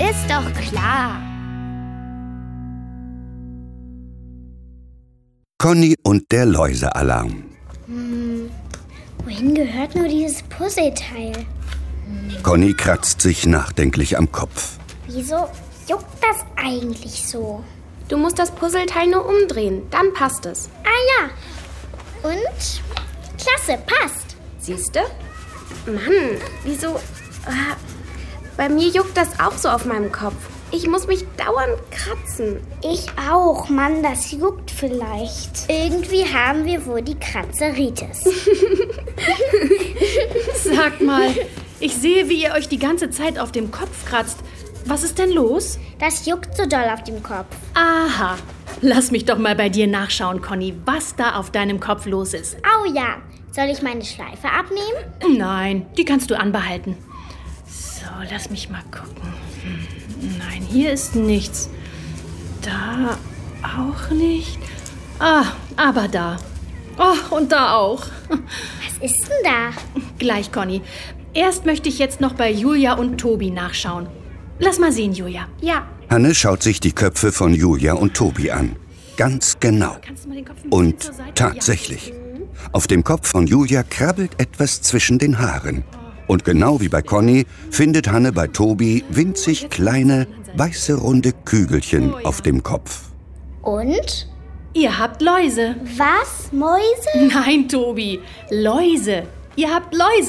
Ist doch klar. Conny und der Läusealarm. Wohin gehört nur dieses Puzzleteil? Conny kratzt sich nachdenklich am Kopf. Wieso juckt das eigentlich so? Du musst das Puzzleteil nur umdrehen, dann passt es. Ah ja. Und? Klasse, passt. Siehste? Mann, wieso? Bei mir juckt das auch so auf meinem Kopf. Ich muss mich dauernd kratzen. Ich auch, Mann, das juckt vielleicht. Irgendwie haben wir wohl die Kratzeritis. Sag mal, ich sehe, wie ihr euch die ganze Zeit auf dem Kopf kratzt. Was ist denn los? Das juckt so doll auf dem Kopf. Aha, lass mich doch mal bei dir nachschauen, Conny, was da auf deinem Kopf los ist. Au ja, soll ich meine Schleife abnehmen? Nein, die kannst du anbehalten. So, lass mich mal gucken. Nein, hier ist nichts. Da auch nicht. Ah, aber da. Oh, und da auch. Was ist denn da? Gleich, Conny. Erst möchte ich jetzt noch bei Julia und Tobi nachschauen. Lass mal sehen, Julia. Ja. Hanne schaut sich die Köpfe von Julia und Tobi an. Ganz genau. Kannst du mal den Kopf ein bisschen Und zur Seite? tatsächlich. Auf dem Kopf von Julia krabbelt etwas zwischen den Haaren. Und genau wie bei Conny findet Hanne bei Tobi winzig kleine, weiße, runde Kügelchen auf dem Kopf. Und? Ihr habt Läuse. Was? Mäuse? Nein, Tobi, Läuse. Ihr habt Läuse.